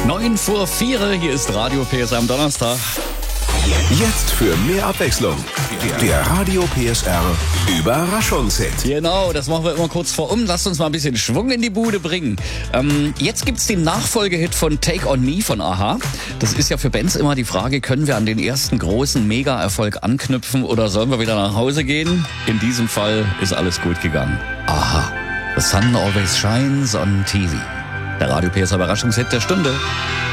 9:04 hier ist Radio PSR am Donnerstag. Jetzt für mehr Abwechslung. Der Radio PSR Überraschungshit. Genau, das machen wir immer kurz vor um. Lasst uns mal ein bisschen Schwung in die Bude bringen. Jetzt gibt's den Nachfolgehit von Take On Me von a-ha. Das ist ja für Bands immer die Frage, können wir an den ersten großen Mega-Erfolg anknüpfen oder sollen wir wieder nach Hause gehen? In diesem Fall ist alles gut gegangen. a-ha. The Sun Always Shines on TV. Der Radio PSR Überraschungshit der Stunde.